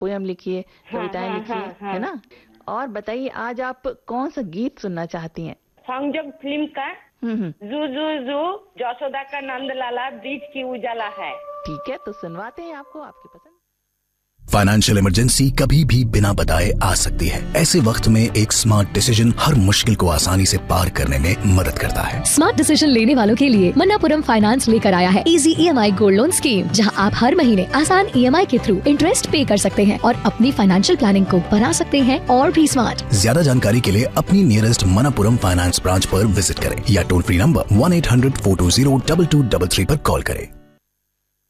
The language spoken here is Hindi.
पोयम लिखिए, कविताएं लिखिए, है ना। और बताइए आज आप कौन सा गीत सुनना चाहती हैं? संजोग फिल्म का जू जू जू जसोदा का नंद लाला बीच की उजाला है। ठीक है, तो सुनवाते हैं आपको, आपकी पसंद। फाइनेंशियल इमरजेंसी कभी भी बिना बताए आ सकती है। ऐसे वक्त में एक स्मार्ट डिसीजन हर मुश्किल को आसानी से पार करने में मदद करता है। स्मार्ट डिसीजन लेने वालों के लिए मन्नापुरम फाइनेंस लेकर आया है easy EMI gold loan scheme, जहां आप हर महीने आसान EMI के थ्रू इंटरेस्ट पे कर सकते हैं और अपनी फाइनेंशियल प्लानिंग को बना सकते हैं और भी स्मार्ट। ज्यादा जानकारी के लिए अपनी नियरेस्ट मन्नापुरम फाइनेंस ब्रांच पर विजिट करें या टोल फ्री नंबर 1-800-420-2233 पर कॉल करें।